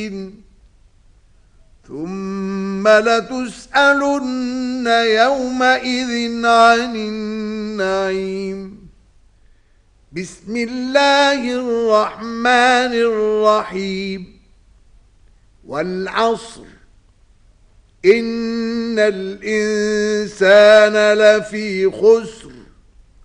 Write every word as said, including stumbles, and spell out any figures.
ثم لتسألن يومئذ عن النعيم. بسم الله الرحمن الرحيم. والعصر إن الإنسان لفي خسر